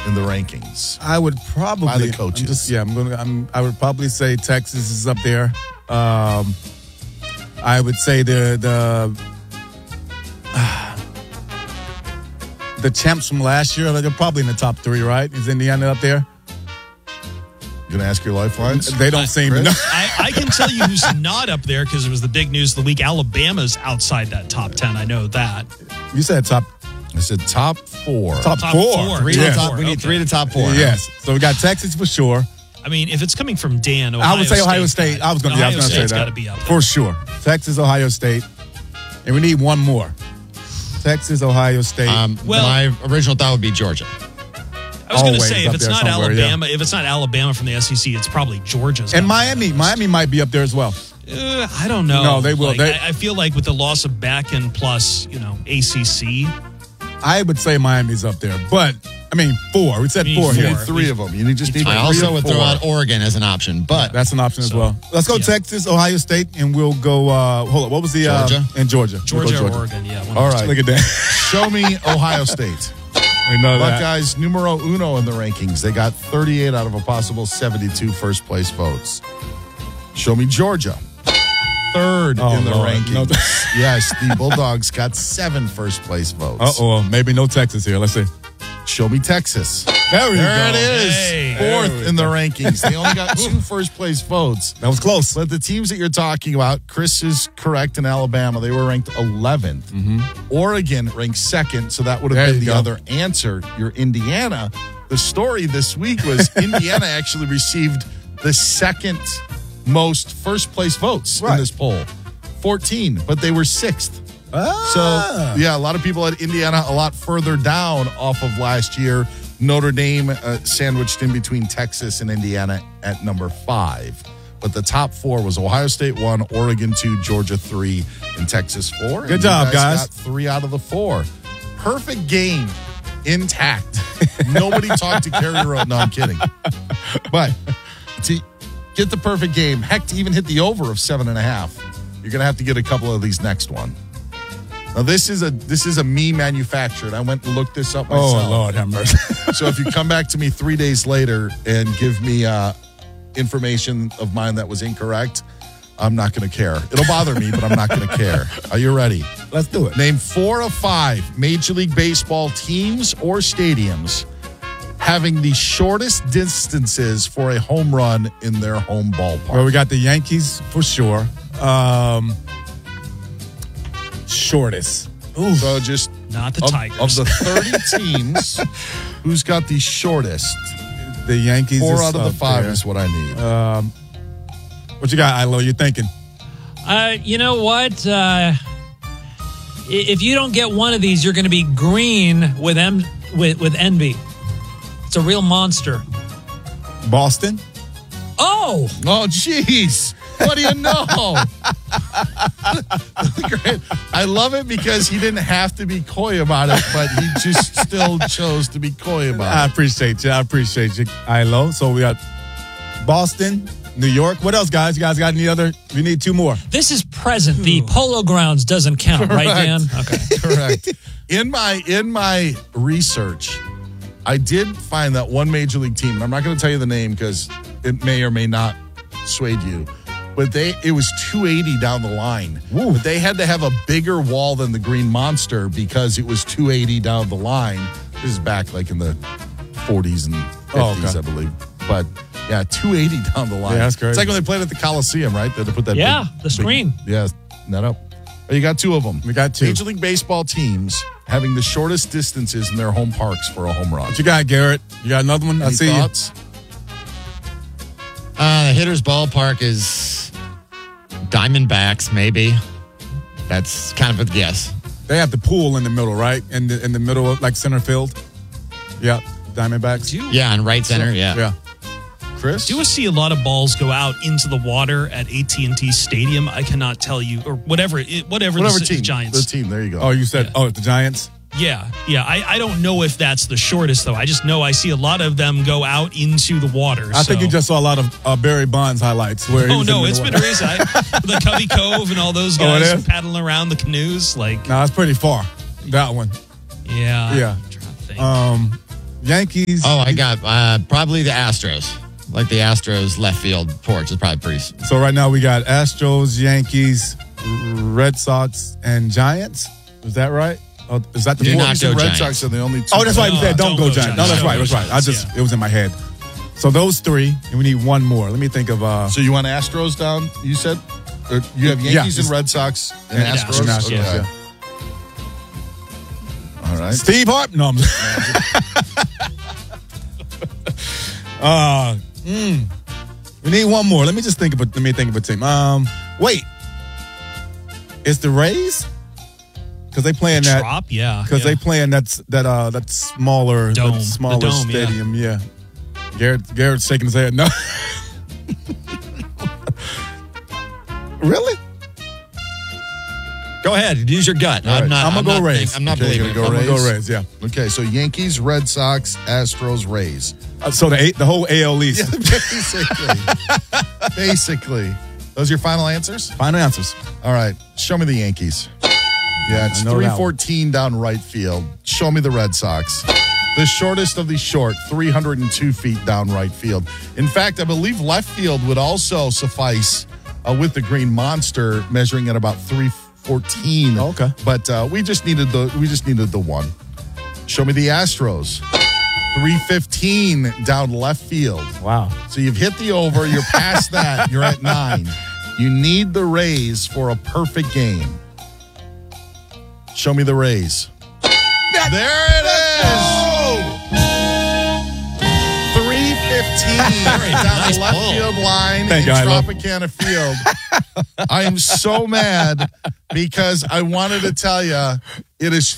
in the rankings? I would probably by the coaches. I would probably say Texas is up there. I would say the champs from last year, they're probably in the top 3, right? Is Indiana up there? You gonna ask your lifelines? They don't seem to know. I can tell you who's not up there because it was the big news of the week. Alabama's outside that top 10. I know that. You said top. I said top 4. Top 4. We need 3 to top 4. Yes. So we got Texas for sure. I mean, if it's coming from Dan, Ohio I would say Ohio State's State. I was going to say State's that. got to be up there. For sure. Texas, Ohio State. And we need one more. Texas, Ohio State. My original thought would be Georgia. I was going to Always say, if up it's there not somewhere, Alabama, if it's not Alabama from the SEC, it's probably Georgia's. And Miami. Miami might be up there as well. I don't know. No, they will. I feel like with the loss of Beck plus, ACC. I would say Miami's up there. But, 4. We said 4 You here. need 3 of them. You just need 3 I also or would 4. throw out Oregon as an option, but That's an option as well. Let's go Texas, Ohio State, and we'll go, hold on, what was the? Georgia? And Georgia. We'll go Georgia or Oregon, yeah. All right. Look at that. Show me Ohio State. We know that. Buckeyes numero uno in the rankings. They got 38 out of a possible 72 first place votes. Show me Georgia. 3rd in the Lord. rankings. No. Yes, the Bulldogs got 7 first place votes. Maybe no Texas here. Let's see. Show me Texas. There we There go. it is. Hey. 4th in the rankings. They only got 2 first place votes. That was close. But the teams that you're talking about, Chris is correct in Alabama. They were ranked 11th. Mm-hmm. Oregon ranked 2nd, so that would have There been you the go. other answer. You're Indiana. The story this week was Indiana actually received the 2nd most first place votes in this poll. 14, but they were 6th. So, yeah, a lot of people had Indiana a lot further down off of last year. Notre Dame sandwiched in between Texas and Indiana at number 5. But the top 4 was Ohio State 1, Oregon 2, Georgia 3, and Texas 4. Good job, guys. Got 3 out of the 4. Perfect game, intact. Nobody talked to Kerry Road. No, I'm kidding. But to get the perfect game, heck, to even hit the over of 7.5, you're going to have to get a couple of these next one. Now, this is a me manufactured. I went and looked this up myself. Oh, Lord have mercy. So if you come back to me 3 days later and give me information of mine that was incorrect, I'm not going to care. It'll bother me, but I'm not going to care. Are you ready? Let's do it. Name 4 of 5 Major League Baseball teams or stadiums having the shortest distances for a home run in their home ballpark. Well, we got the Yankees for sure. Shortest. Ooh. So just not the Tigers. Of the 30 teams, who's got the shortest? The Yankees. 4 out of the 5 there. is what I need. What you got, Ilo? You thinking? You know what? If you don't get one of these, you're going to be green with envy. It's a real monster. Boston? Oh, jeez. What do you know? Great. I love it because he didn't have to be coy about it, but he just still chose to be coy about I it. appreciate you, Ilo. So we got Boston, New York. What else, guys? You guys got any other? We need 2 more. this is present. The Polo Grounds doesn't count, right, Dan? Okay. Correct. In my research, I did find that one major league team, and I'm not going to tell you the name because it may or may not sway you, but it was 280 down the line. Woo. But they had to have a bigger wall than the Green Monster because it was 280 down the line. This is back like in the 40s and 50s, okay. I believe. But yeah, 280 down the line. Yeah, that's crazy. It's like when they played at the Coliseum, right? They had to put that The screen. net up. Oh, you got 2 of them. We got 2. Major League Baseball teams having the shortest distances in their home parks for a home run. What you got, Garrett? You got another one? I Any see thoughts? The hitter's ballpark is Diamondbacks, maybe. That's kind of a guess. you. They have the pool in the middle, right? In the middle of like center field. Yeah, Diamondbacks. Yeah, in right center, yeah. Yeah. Chris? Do you see a lot of balls go out into the water at AT&T Stadium? I cannot tell you, or whatever the team. Giants. The team, there you go. Oh, you said the Giants. Yeah. I don't know if that's the shortest though. I just know I see a lot of them go out into the water. I think you just saw a lot of Barry Bonds highlights. Where he Oh was no, in it's the been water. raised. The Covey Cove and all those Oh, it guys is? paddling around the canoes. Like, No, it's pretty far. That one. yeah. Yeah. I'm trying to think. Yankees. Oh, I got probably the Astros. Like the Astros left field porch is probably pretty. So right now we got Astros, Yankees, Red Sox, and Giants. Is that right? Oh, is that the Do four? not go Red Giants. Sox are the only two. Oh, that's right. You said Don't don't go go Giants. No, Giants. that's right. Don't That's go right. Giants, It was in my head. So those three, and we need one more. Let me think of. So you want Astros down, you said? Or you have Yankees and Red Sox and And Astros? Astros, Okay. yeah. All right. Steve Harp. No. We need one more. Let me think of a team. Wait. It's the Rays? Because they playing that. Trop, yeah. Because they playing that smaller Dome. that smaller The dome, stadium. Yeah. Garrett's shaking his head. No. Really? Go ahead. Use your gut. All right. I'm I'm gonna go Rays. I'm not Okay, believing you're it. gonna I'm gonna go Rays. Yeah. Okay, so Yankees, Red Sox, Astros, Rays. So the whole AL East. Basically. Those are your final answers? Final answers. All right. Show me the Yankees. Yeah, it's I know that one. 314 down right field. Show me the Red Sox. The shortest of the short, 302 feet down right field. In fact, I believe left field would also suffice with the Green Monster measuring at about 314. Okay. But we just needed the one. Show me the Astros. 315 down left field. Wow. So you've hit the over, you're past that, you're at 9. You need the Rays for a perfect game. Show me the Rays. There it is. 315 down Nice the left pull. field line Thank in you, Ilo. Tropicana Field. I am so mad because I wanted to tell you it is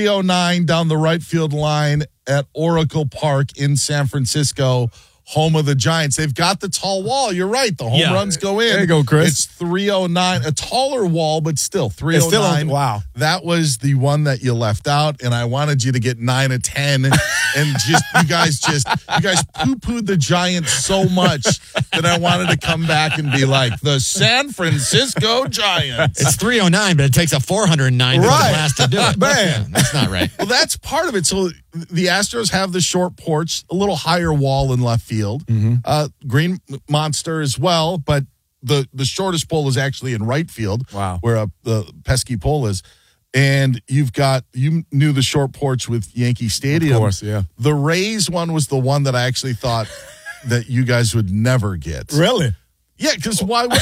309 down the right field line at Oracle Park in San Francisco, home of the Giants. They've got the tall wall. You're right. The home Yeah. runs go in. There you go, Chris. It's 309, a taller wall, but still 309. It's still on- wow. That was the one that you left out, and I wanted you to get 9 of 10. And you guys poo-pooed the Giants so much that I wanted to come back and be like, the San Francisco Giants. It's 309, but it takes a 409 for the Right. glass to do it. Man. Yeah, that's not right. Well, that's part of it. So the Astros have the short porch, a little higher wall in left field. Green Monster as well, but the shortest pole is actually in right field. Wow. Where the pesky pole is. And you knew the short porch with Yankee Stadium. Of course, yeah. The Rays one was the one that I actually thought that you guys would never get. Really? Yeah, because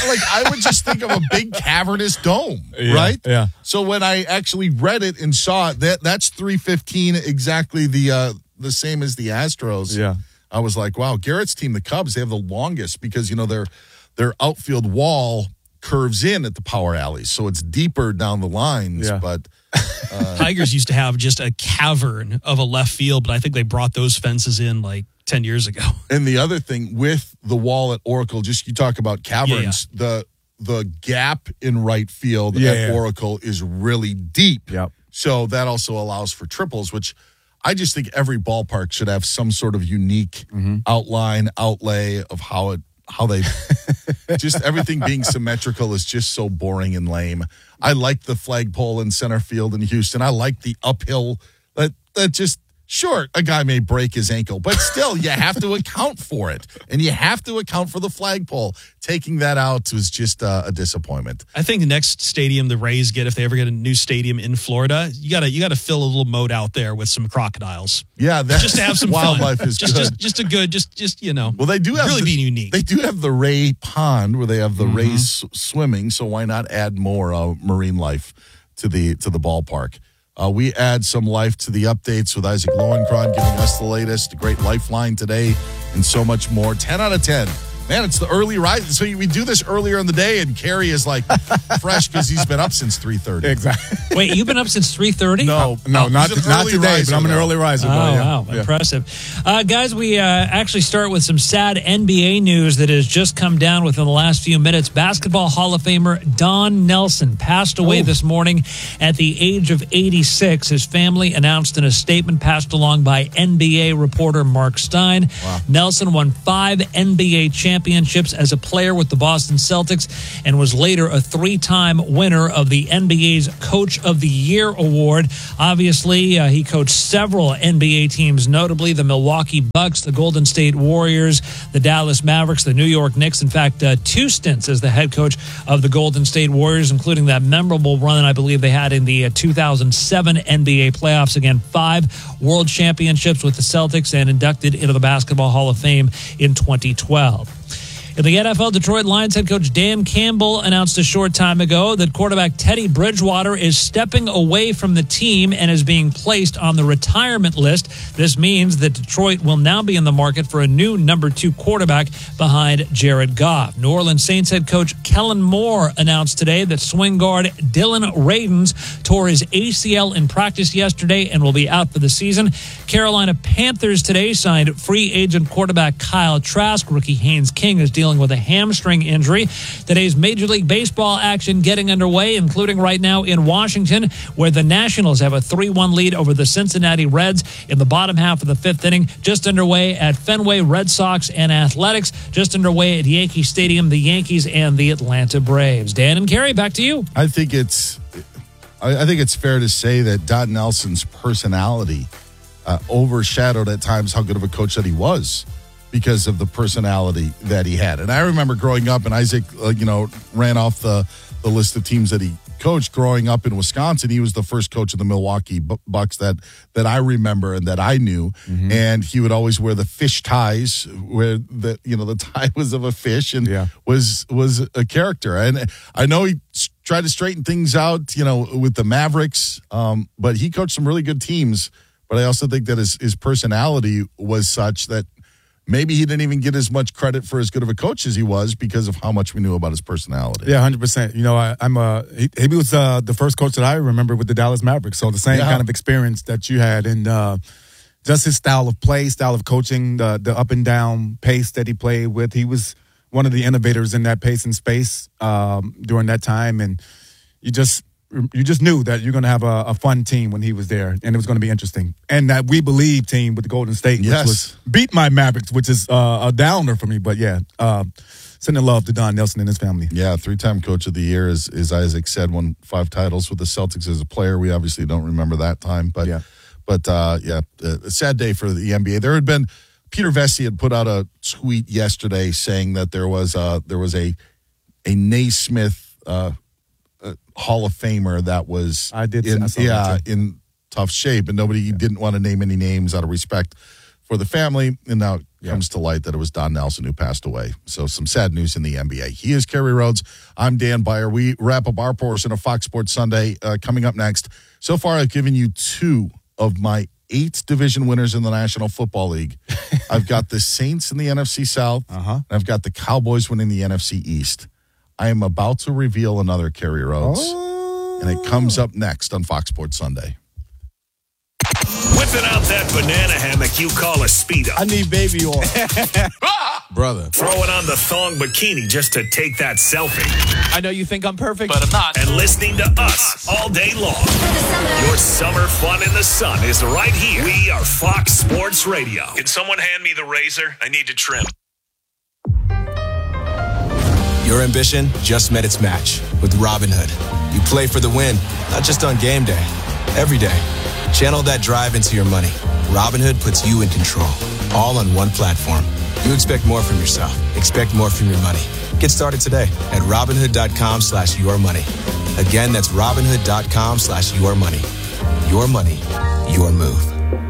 I would just think of a big cavernous dome, Yeah, right? yeah. So when I actually read it and saw it, that's 315, exactly the same as the Astros. Yeah. I was like, wow, Garrett's team, the Cubs, they have the longest because their outfield wall curves in at the power alleys, so it's deeper down the lines. Yeah. But Tigers used to have just a cavern of a left field, but I think they brought those fences in like 10 years ago. and the other thing with the wall at Oracle, just you talk about caverns, the gap in right field at Oracle is really deep. Yep. So that also allows for triples, which I just think every ballpark should have some sort of unique outline, outlay of how they just everything being symmetrical is just so boring and lame. I like the flagpole in center field in Houston. I like the uphill that just sure, a guy may break his ankle, but still you have to account for it. And you have to account for the flagpole. Taking that out was just a disappointment. I think the next stadium the Rays get, if they ever get a new stadium in Florida, you gotta fill a little moat out there with some crocodiles. Yeah, that's, Just to have some wildlife fun. is good. Just you know. Well, they do have really being unique. They do have the Ray Pond where they have the Rays swimming. So why not add more marine life to the ballpark? We add some life to the updates with Isaac Lowenkron giving us the latest, a great lifeline today, and so much more. 10 out of 10. Man, it's the early rise. So we do this earlier in the day, and Carrie is like fresh because he's been up since 3:30. Exactly. Wait, you've been up since 3:30? No, not he's an not early today, riser, but I'm an though. early riser. Oh, though, yeah. wow. Yeah. Impressive. Guys, we actually start with some sad NBA news that has just come down within the last few minutes. Basketball Hall of Famer Don Nelson passed away this morning at the age of 86. His family announced in a statement passed along by NBA reporter Mark Stein. Nelson won 5 NBA championships championships as a player with the Boston Celtics and was later a 3-time winner of the NBA's Coach of the Year award. Obviously, he coached several NBA teams, notably the Milwaukee Bucks, the Golden State Warriors, the Dallas Mavericks, the New York Knicks. In fact, 2 stints as the head coach of the Golden State Warriors, including that memorable run I believe they had in the 2007 NBA playoffs. Again, 5 world championships with the Celtics and inducted into the Basketball Hall of Fame in 2012. In the NFL, Detroit Lions head coach Dan Campbell announced a short time ago that quarterback Teddy Bridgewater is stepping away from the team and is being placed on the retirement list. This means that Detroit will now be in the market for a new number 2 quarterback behind Jared Goff. New Orleans Saints head coach Kellen Moore announced today that swing guard Dylan Radins tore his ACL in practice yesterday and will be out for the season. Carolina Panthers today signed free agent quarterback Kyle Trask. Rookie Haynes King is dealing with a hamstring injury. Today's Major League Baseball action getting underway, including right now in Washington, where the Nationals have a 3-1 lead over the Cincinnati Reds in the bottom half of the 5th inning. Just underway at Fenway, Red Sox and Athletics. Just underway at Yankee Stadium, the Yankees and the Atlanta Braves. Dan and Kerry, back to you. I think it's fair to say that Don Nelson's personality overshadowed at times how good of a coach that he was, because of the personality that he had. And I remember growing up, and Isaac, ran off the list of teams that he coached. Growing up in Wisconsin, he was the first coach of the Milwaukee Bucks that I remember and that I knew. Mm-hmm. And he would always wear the fish ties, where the tie was of a fish, and was a character. And I know he tried to straighten things out, with the Mavericks, but he coached some really good teams. But I also think that his personality was such that maybe he didn't even get as much credit for as good of a coach as he was because of how much we knew about his personality. Yeah, 100%. He was the first coach that I remember with the Dallas Mavericks. So the same kind of experience that you had, and just his style of play, style of coaching, the up and down pace that he played with. He was one of the innovators in that pace and space during that time, and you just knew that you're going to have a fun team when he was there, and it was going to be interesting. And that We Believe team with the Golden State, which was beat my Mavericks, which is a downer for me. But sending love to Don Nelson and his family. Yeah, 3-time coach of the year, as Isaac said, won 5 titles with the Celtics as a player. We obviously don't remember that time, but a sad day for the NBA. There had been Peter Vesey had put out a tweet yesterday saying that there was a Naismith Hall of Famer that was in tough shape, and nobody didn't want to name any names out of respect for the family. And now it comes to light that it was Don Nelson who passed away. So some sad news in the NBA. He is Kerry Rhodes. I'm Dan Byer. We wrap up our portion of Fox Sports Sunday coming up next. So far, I've given you 2 of my 8 division winners in the National Football League. I've got the Saints in the NFC South. And I've got the Cowboys winning the NFC East. I am about to reveal another Kerry Rhodes, and it comes up next on Fox Sports Sunday. Whipping out that banana hammock you call a Speedo. I need baby oil. Brother. Throwing on the thong bikini just to take that selfie. I know you think I'm perfect, but I'm not. And listening to us all day long. Your summer fun in the sun is right here. We are Fox Sports Radio. Can someone hand me the razor? I need to trim. Your ambition just met its match with Robinhood. You play for the win, not just on game day, every day. Channel that drive into your money. Robinhood puts you in control, all on one platform. You expect more from yourself. Expect more from your money. Get started today at Robinhood.com/yourmoney. Again, that's Robinhood.com/yourmoney. Your money, your move.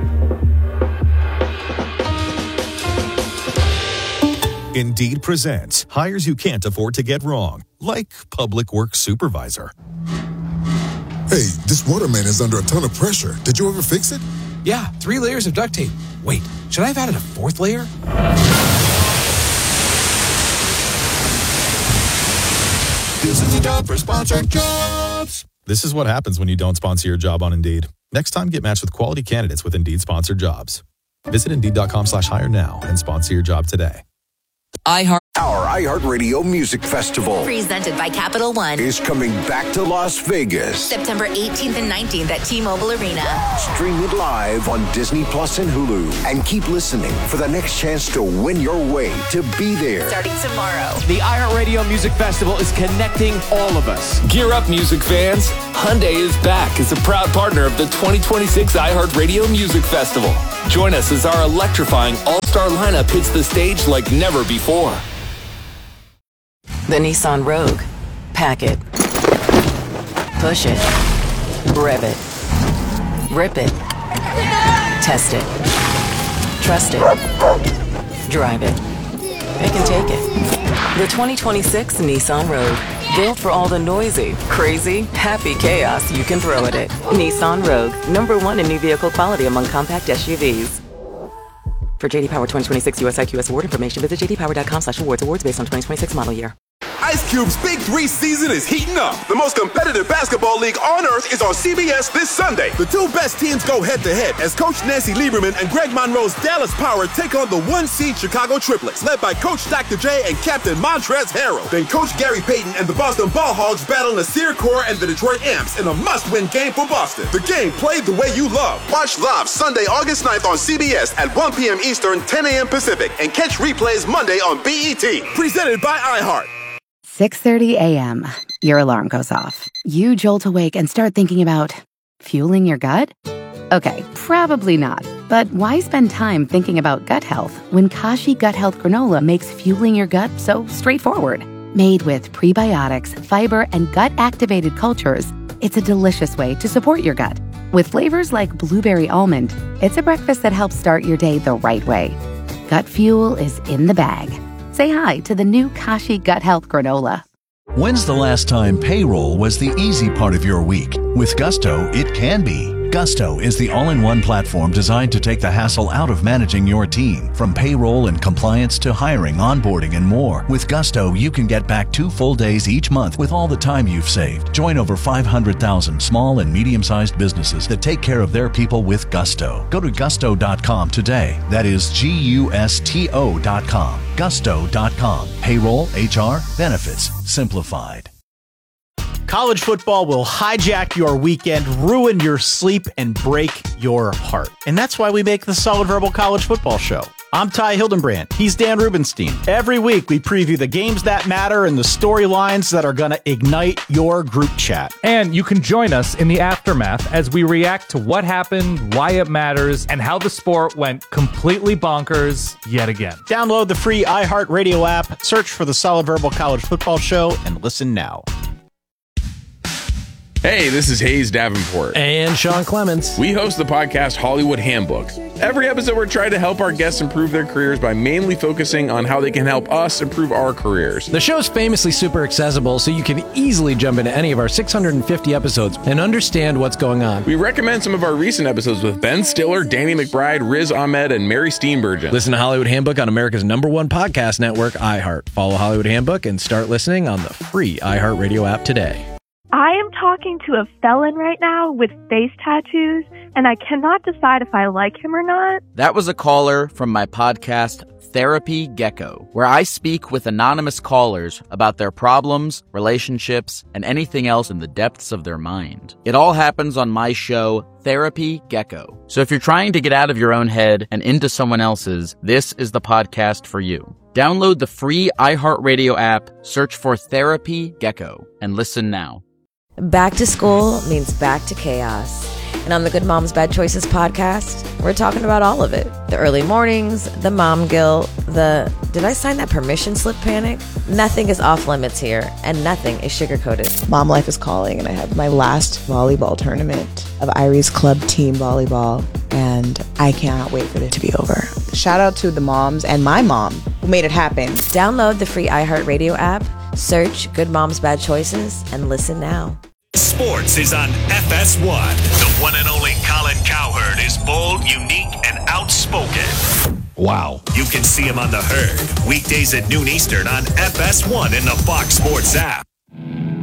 Indeed presents hires you can't afford to get wrong, like public works supervisor. Hey, this waterman is under a ton of pressure. Did you ever fix it? Yeah, 3 layers of duct tape. Wait, should I have added a 4th layer? This is the job for sponsored jobs. This is what happens when you don't sponsor your job on Indeed. Next time, get matched with quality candidates with Indeed sponsored jobs. Visit Indeed.com/hire now and sponsor your job today. iHeart. Our iHeartRadio Music Festival, presented by Capital One, is coming back to Las Vegas. September 18th and 19th at T-Mobile Arena. Stream it live on Disney Plus and Hulu. And keep listening for the next chance to win your way to be there. Starting tomorrow. The iHeartRadio Music Festival is connecting all of us. Gear up, music fans. Hyundai is back as a proud partner of the 2026 iHeartRadio Music Festival. Join us as our electrifying all-star lineup hits the stage like never before. The Nissan Rogue. Pack it. Push it. Rev it. Rip it. Test it. Trust it. Drive it. It can take it. The 2026 Nissan Rogue. Built for all the noisy, crazy, happy chaos you can throw at it. Nissan Rogue. #1 in new vehicle quality among compact SUVs. For JD Power 2026 US IQS award information, visit jdpower.com/awards. Awards based on 2026 model year. Ice Cube's Big 3 season is heating up. The most competitive basketball league on earth is on CBS this Sunday. The two best teams go head-to-head as Coach Nancy Lieberman and Greg Monroe's Dallas Power take on the 1-seed Chicago Triplets, led by Coach Dr. J and Captain Montrezl Harrell. Then Coach Gary Payton and the Boston Ball Hogs battle Nasir Kaur and the Detroit Amps in a must-win game for Boston. The game played the way you love. Watch live Sunday, August 9th on CBS at 1 p.m. Eastern, 10 a.m. Pacific, and catch replays Monday on BET. Presented by iHeart. 6:30 a.m. Your alarm goes off. You jolt awake and start thinking about fueling your gut? Okay, probably not. But why spend time thinking about gut health when Kashi Gut Health Granola makes fueling your gut so straightforward? Made with prebiotics, fiber, and gut-activated cultures, it's a delicious way to support your gut. With flavors like blueberry almond, it's a breakfast that helps start your day the right way. Gut fuel is in the bag. Say hi to the new Kashi Gut Health Granola. When's the last time payroll was the easy part of your week? With Gusto, it can be. Gusto is the all-in-one platform designed to take the hassle out of managing your team. From payroll and compliance to hiring, onboarding, and more. With Gusto, you can get back 2 full days each month with all the time you've saved. Join over 500,000 small and medium-sized businesses that take care of their people with Gusto. Go to gusto.com today. That is Gusto.com. Gusto.com. Payroll, HR, benefits, simplified. College football will hijack your weekend, ruin your sleep, and break your heart. And that's why we make the Solid Verbal College Football Show. I'm Ty Hildenbrand. He's Dan Rubenstein. Every week, we preview the games that matter and the storylines that are going to ignite your group chat. And you can join us in the aftermath as we react to what happened, why it matters, and how the sport went completely bonkers yet again. Download the free iHeartRadio app, search for the Solid Verbal College Football Show, and listen now. Hey, this is Hayes Davenport. And Sean Clements. We host the podcast Hollywood Handbook. Every episode, we're trying to help our guests improve their careers by mainly focusing on how they can help us improve our careers. The show's famously super accessible, so you can easily jump into any of our 650 episodes and understand what's going on. We recommend some of our recent episodes with Ben Stiller, Danny McBride, Riz Ahmed, and Mary Steenburgen. Listen to Hollywood Handbook on America's #1 podcast network, iHeart. Follow Hollywood Handbook and start listening on the free iHeartRadio app today. I am talking to a felon right now with face tattoos, and I cannot decide if I like him or not. That was a caller from my podcast, Therapy Gecko, where I speak with anonymous callers about their problems, relationships, and anything else in the depths of their mind. It all happens on my show, Therapy Gecko. So if you're trying to get out of your own head and into someone else's, this is the podcast for you. Download the free iHeartRadio app, search for Therapy Gecko, and listen now. Back to school means back to chaos. And on the Good Moms Bad Choices podcast, we're talking about all of it. The early mornings, the mom guilt, the did I sign that permission slip panic? Nothing is off limits here, and nothing is sugar-coated. Mom life is calling, and I have my last volleyball tournament of Irie's club team volleyball, and I cannot wait for it to be over. Shout out to the moms and my mom who made it happen. Download the free iHeartRadio app, search Good Moms Bad Choices, and listen now. Sports is on FS1. The one and only Colin Cowherd is bold, unique, and outspoken. Wow. You can see him on The Herd, weekdays at noon Eastern on FS1 in the Fox Sports app.